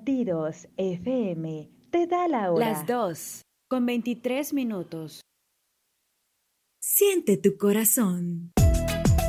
Latidos FM te da la Las hora. 2:23. Siente tu corazón.